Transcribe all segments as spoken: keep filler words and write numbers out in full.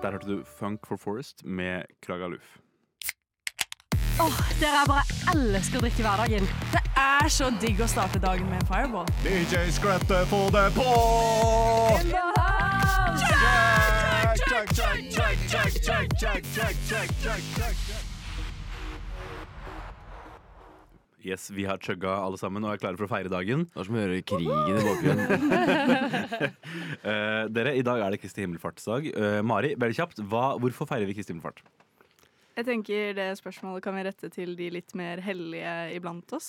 Der hørte du Funk for Forest med Kragaluf. Åh, oh, dere jeg bare elsker å drikke hverdagen. Det er så digg å starte dagen med en Fireball. D J Skvette, få det på! In the house! Check, check, check, check, check, check, check, check, check, check, check. Yes, vi har chugga alle sammen og er klare for å feire dagen. Det er som å høre krigen i bakgrunnen. uh, dere, i dag er det Kristi himmelfartsdag. Uh, Mari, veldig kjapt, hva, hvorfor feirer vi Kristi himmelfart? Jeg tenker det spørsmålet kan vi rette til de litt mer hellige iblant oss.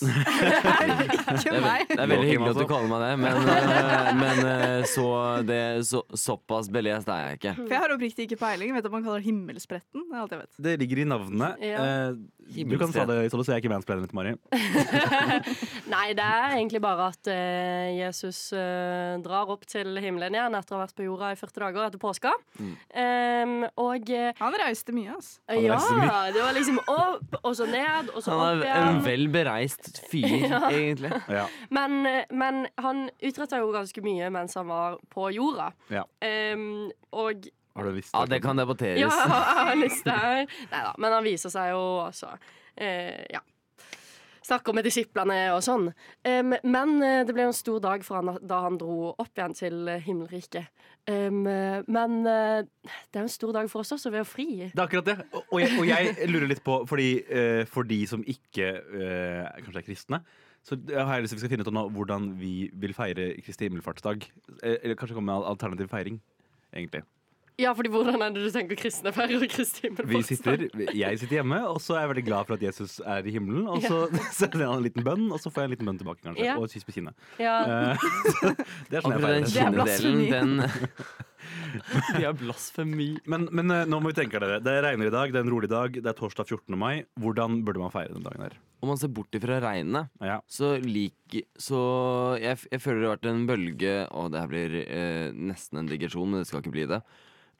Ikke Det er, meg. det er veldig hyggelig at du kaller meg det, men, eh, men eh, så, det, så, såpass belest er jeg ikke. For jeg har oppriktig ikke peiling. Vet du at man kaller himmelspretten? Det er alt jeg vet. Det ligger i navnet. Ja. Uh, du kan ta det, så jeg er ikke mansplaineren til Mari. Nei, det er egentlig bare at uh, Jesus uh, drar opp til himmelen igjen etter å ha vært på jorda i førti dager etter påska. Mm. Um, og uh, Han reiste mye, ass. ja, det var liksom opp, og så ned, og så opp Han er igjen. en vel bereist fyr, Ja. egentlig. Ja. Men, men han utretta jo ganske mye mens han var på jorda. Ja. Um, og Har du visst Ja, det kan debatteres. ja, jeg har en liste her. Neida, men han viser seg jo også eh, ja. Snakker med disiplene og sånn. Um, men eh, det ble jo en stor dag for han da han dro opp igjen til eh, himmelriket. Um, eh, men eh, det er jo en stor dag for oss også ved å fri. Det er akkurat det. Og, og, jeg, og jeg lurer litt på, fordi uh, for de som ikke uh, kanskje er kristne, så har jeg lyst til at vi skal finne ut nå hvordan vi vil feire Kristi himmelfartsdag. Eh, Eller kanskje komme med al- alternativ feiring, egentlig. Ja, fordi hvordan er det du tenker kristne feirer Kristi Vi sitter, himmelfartsdag? jeg sitter hjemme, og så er jeg veldig glad for at Jesus er i himmelen. Og så sender han en liten bønn, og så får jeg en liten bønn tilbake, kanskje. Ja. Og et kyss på kinnet. Ja. Eh, så det er sånn jeg Akkurat den feirer. Det er kinnedelen, blasfemi. den Vi har blasfemi. Men, men eh, nå må vi tenke dere. Det regner i dag, det er en rolig dag, det er torsdag fjortende mai. Hvordan burde man feire den dagen her? Om man ser bort ifra regnet, Ja. så lik Så jeg, jeg føler det har vært en bølge. Å, det her blir eh, nesten en digresjon, men det skal ikke bli det.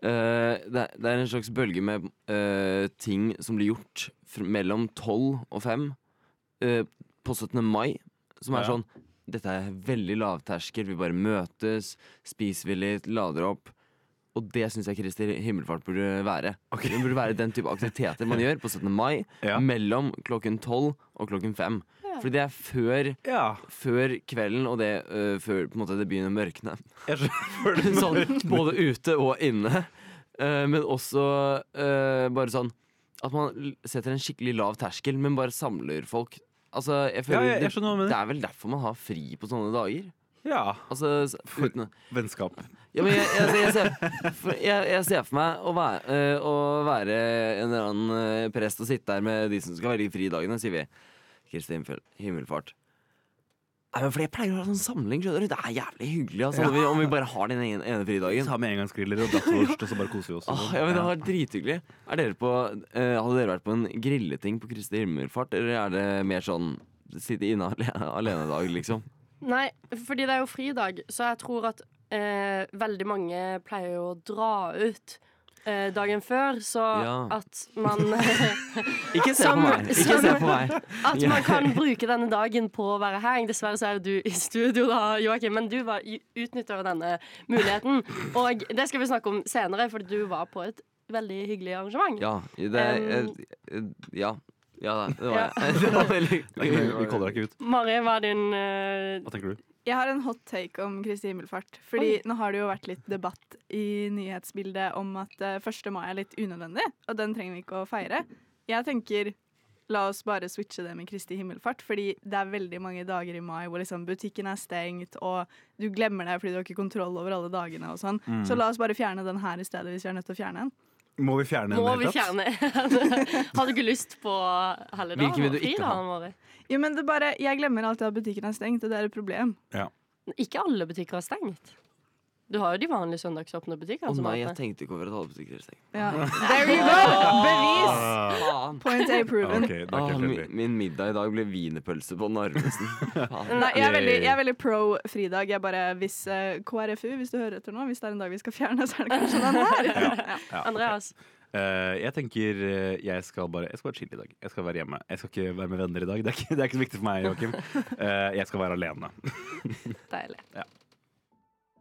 Eh, det, er- det er en slags bølge med eh, ting som blir gjort fr mellom tolv og fem eh, på syttende mai, som er Ja. sånn Dette er veldig lavterskel, vi bare møtes, spiser vi litt, lader opp. Og det syns jeg Kristi himmelfart burde være. Det burde være den type aktiviteter man gjør på syttende mai Ja. mellom klokken tolv og klokken fem. Fordi det er før, Ja. før kvelden, og det øh, før på en måte det begynner å mørkne. Jeg skjønner. Sånn, både ute og inne. Eh, men også eh, bare sånn at man l- setter en skikkelig lav terskel, men bare samler folk. Altså, jeg Ja, føler jeg, jeg det, skjønner hva du det mener. er vel derfor man har fri på sånne dager. Ja. Altså, s- uten, Vennskap. ja, men jeg, jeg, jeg, ser, for, jeg, jeg ser for meg å være, øh, å være en eller annen øh, prest og sitte der med de som skal velge fridagene, sier vi. Kristi himmel- himmelfart. Nei, men for jeg pleier å ha sånn samling, skjønner du. Det er jævlig hyggelig altså, om, vi, om vi bare har den ene, ene fridagen. Ta med engangsgriller og bratwurst, og så bare koser vi oss. Åh, ja, men Det var drithyggelig. Er dere på, øh, hadde dere vært på en grilleting på Kristi himmelfart, eller er det mer sånn sitte inne alene, alenedag, liksom? Nei, fordi det er jo fridag, så jeg tror at eh, veldig mange pleier jo å dra ut eh, dagen før, så Ja. at man Ikke se Som- på meg! Ikke som- se på meg. At man kan bruke denne dagen på å være heng. Dessverre så er det du i studio, da, Joakim, men du var, utnytter jo denne muligheten. Og det skal vi snakke om senere, fordi du var på et veldig hyggelig arrangement. Ja, det Um, eh, Ja. Ja, det var Ja. jeg. Det var veldig Det er ikke det, vi kaller deg ikke ut. Mari, hva er din eh, Hva tenker du? Jeg har en hot take om Kristi himmelfart. Fordi nå har det jo vært litt debatt i nyhetsbildet om at eh, første mai er litt unødvendig, og den trenger vi ikke å feire. Jeg tenker la oss bare switche det med Kristi himmelfart, fordi det er veldig mange dager i mai hvor liksom butikken er stengt, og du glemmer det fordi du har ikke kontroll over alle dagene og sånn. Mm. Så la oss bare fjerne den her i stedet hvis vi er nødt til å fjerne den. Må vi fjerne den Må i vi det hele tatt? fjerne? Har du ikke lyst på helligdagen? Hvilken vil du og ikke ha? fridagen våre? Jo, men det bare, jeg glemmer alltid at butikken er stengt, og det er et problem. Ikke alle butikker er stengt. Du har jo de vanlige søndagsåpne butikkene. Å som nei, er jeg åpne. tenkte ikke over at alle butikker er stengt. Ja. There you go! Bevis! Faen. Point A Ah, proven. ok, det er Ah, ikke helt min, heldig. min middag i dag ble wienerpølse på Narvesen. Faen. Nei, jeg er veldig, Yay. jeg er veldig pro fridag. Jeg bare, hvis eh, K R F U, hvis du hører etter nå, hvis det er en dag vi skal fjerne, så er det kanskje den her. Ja, ok. Andreas. Eh, jeg tenker eh, jeg skal bare Jeg skal bare chille i dag. Jeg skal være hjemme. Jeg skal ikke være med venner i dag. Det er ikke, det er ikke så viktig for meg, Joakim. Eh, jeg skal være alene. Deilig. Ja.